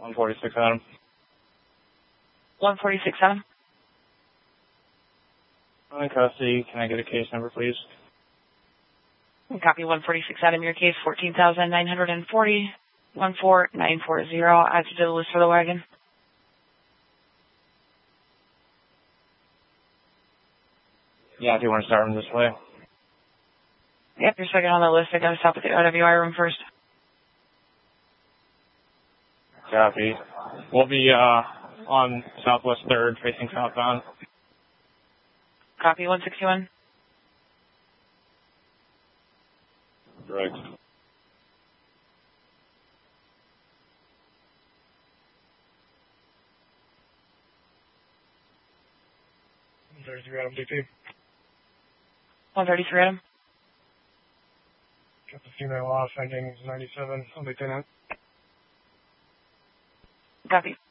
146 Adam. 146 Adam. I'm in custody. Can I get a case number, please? Copy 146 Adam. Your case 14,940. 14940. Add to the list for the wagon. Yeah, if you want to start them this way. Yep, you're second on the list. I gotta stop at the OWI room first. Copy. We'll be on Southwest 3rd, facing southbound. Copy 161. Correct. Adam DP. 133 Adam. Got the female off, ending 97, Lieutenant. Copy.